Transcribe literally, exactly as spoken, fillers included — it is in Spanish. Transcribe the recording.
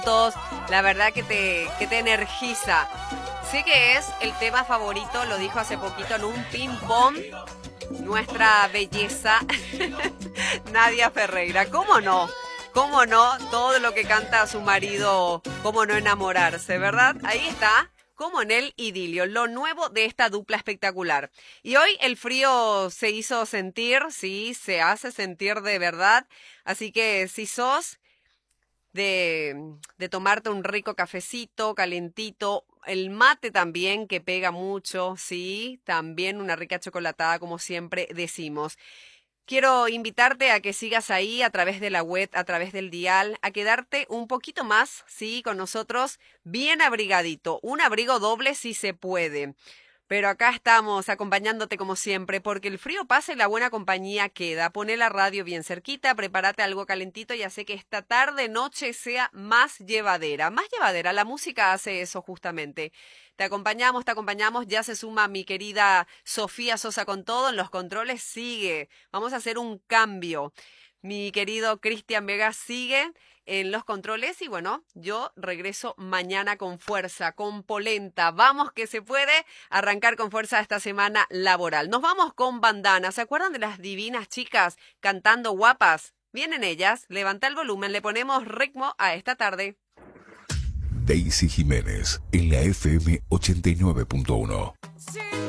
fotos, la verdad que te, que te energiza. Sé que es el tema favorito, lo dijo hace poquito en un ping-pong, nuestra belleza Nadia Ferreira. ¿Cómo no? ¿Cómo no? Todo lo que canta a su marido, cómo no enamorarse, ¿verdad? Ahí está, como en el idilio, lo nuevo de esta dupla espectacular. Y hoy el frío se hizo sentir, sí, se hace sentir de verdad. Así que si sos de, de tomarte un rico cafecito, calentito, el mate también que pega mucho, sí, también una rica chocolatada como siempre decimos. Quiero invitarte a que sigas ahí a través de la web, a través del dial, a quedarte un poquito más, sí, con nosotros, bien abrigadito, un abrigo doble si se puede. Pero acá estamos acompañándote como siempre, porque el frío pasa y la buena compañía queda. Poné la radio bien cerquita, prepárate algo calentito y hace que esta tarde, noche sea más llevadera. Más llevadera, la música hace eso justamente. Te acompañamos, te acompañamos, ya se suma mi querida Sofía Sosa con todo, en los controles sigue. Vamos a hacer un cambio. Mi querido Cristian Vega sigue en los controles y bueno, yo regreso mañana con fuerza, con polenta. Vamos que se puede arrancar con fuerza esta semana laboral. Nos vamos con bandana. ¿Se acuerdan de las divinas chicas cantando guapas? Vienen ellas, levanta el volumen, le ponemos ritmo a esta tarde. Daisy Jiménez en la F M ochenta y nueve punto uno.